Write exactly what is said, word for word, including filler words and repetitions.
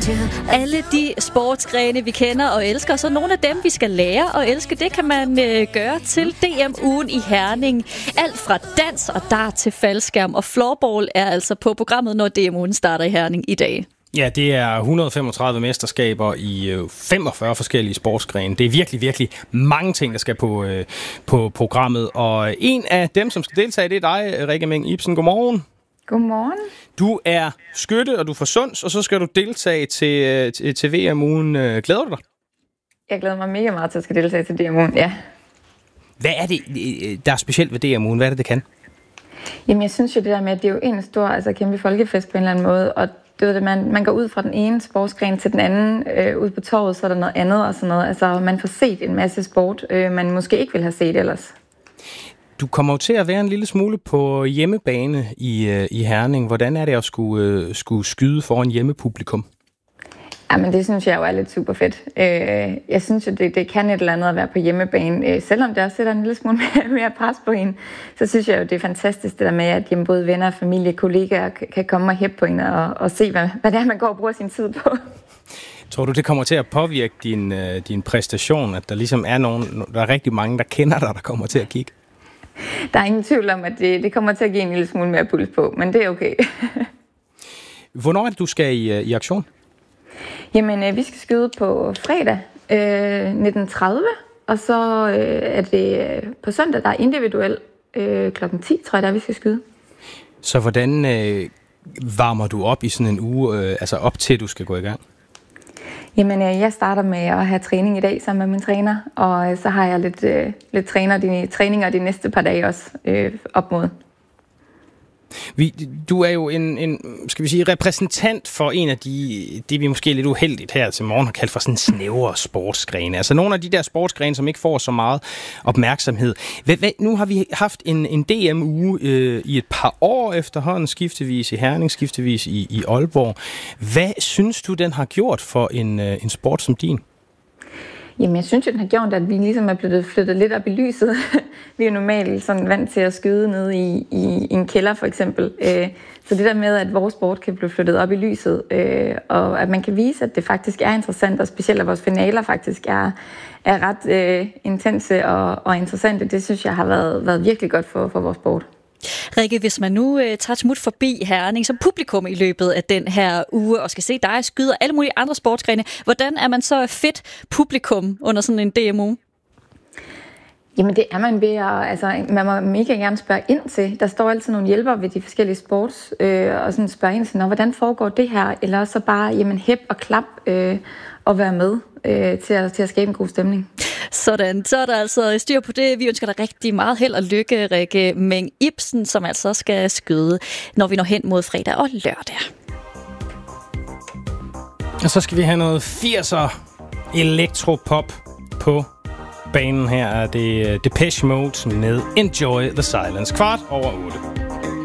Alle de sportsgrene, vi kender og elsker, så nogle af dem, vi skal lære at elske, det kan man øh, gøre til D M-ugen i Herning. Alt fra dans og dart til faldskærm og floorball er altså på programmet, når D M-ugen starter i Herning i dag. Ja, det er et hundrede og femogtredive mesterskaber i femogfyrre forskellige sportsgrene. Det er virkelig, virkelig mange ting, der skal på, øh, på programmet. Og en af dem, som skal deltage, det er dig, Rikke Meng Ibsen. Godmorgen. Godmorgen. Du er skytte, og du er fra Sunds, og så skal du deltage til, til, til V M-ugen. Glæder du dig? Jeg glæder mig mega meget til at skal deltage til D M-ugen, ja. Hvad er det, der er specielt ved D M-ugen? Hvad er det, det kan? Jamen, jeg synes jo det der med, at det er jo en stor, altså kæmpe folkefest på en eller anden måde, og det er det, man, man går ud fra den ene sportsgren til den anden, øh, ud på torvet, så er der noget andet og sådan noget. Altså, man får set en masse sport, øh, man måske ikke ville have set ellers. Du kommer jo til at være en lille smule på hjemmebane i, øh, i Herning. Hvordan er det at skulle, øh, skulle skyde foran hjemmepublikum? Jamen, det synes jeg jo er lidt super fedt. Øh, jeg synes jo, det, det kan et eller andet at være på hjemmebane. Øh, selvom der også sætter en lille smule mere, mere pres på en, så synes jeg jo, det er fantastisk det der med, at jamen, både venner, familie, kollegaer kan komme og hæppe på en og, og se, hvad, hvad det er, man går og bruger sin tid på. Tror du, det kommer til at påvirke din, øh, din præstation, at der ligesom er nogen, der er rigtig mange, der kender dig, der kommer til at kigge? Der er ingen tvivl om, at det, det kommer til at give en lille smule mere puls på, men det er okay. Hvornår er det, du skal i, i aktion? Jamen, øh, vi skal skyde på fredag øh, nitten tredive, og så øh, er det på søndag, der er individuel øh, klokken ti, tror jeg, der vi skal skyde. Så hvordan øh, varmer du op i sådan en uge, øh, altså op til, du skal gå i gang? Jamen, øh, jeg starter med at have træning i dag sammen med min træner, og øh, så har jeg lidt, øh, lidt træner, de, træninger de næste par dage også øh, op mod. Vi, du er jo en, en, skal vi sige, repræsentant for en af de, det vi måske lidt uheldigt her til morgen har kaldt for sådan snævre sportsgrene. Altså nogle af de der sportsgrene, som ikke får så meget opmærksomhed. Hvad, hvad, nu har vi haft en, en D M-uge øh, i et par år efterhånden, skiftevis i Herning, skiftevis i, i Aalborg. Hvad synes du, den har gjort for en, øh, en sport som din? Jamen, jeg synes jo, den har gjort, at vi ligesom er blevet flyttet lidt op i lyset. Vi er normalt sådan vant til at skyde ned i, i en kælder, for eksempel. Så det der med, at vores sport kan blive flyttet op i lyset, og at man kan vise, at det faktisk er interessant, og specielt at vores finaler faktisk er, er ret øh, intense og, og interessante, det synes jeg har været, været virkelig godt for, for vores sport. Rikke, hvis man nu øh, tager smut forbi Herning som publikum i løbet af den her uge, og skal se dig skyde og alle mulige andre sportsgrene, hvordan er man så fedt publikum under sådan en D M-uge? Jamen det er man ved at, altså man må mega gerne spørge ind til. Der står altid nogle hjælpere ved de forskellige sports, øh, og sådan spørge ind til, Nå, hvordan foregår det her? Eller så bare, jamen hæp og klap øh, og være med øh, til, at, til at skabe en god stemning. Sådan, så er der altså styr på det. Vi ønsker dig rigtig meget held og lykke, Rikke Meng Ibsen, som altså skal skyde, når vi når hen mod fredag og lørdag. Og så skal vi have noget firser elektropop på banen. Her er det Depeche Mode med Enjoy the Silence. Kvart over otte.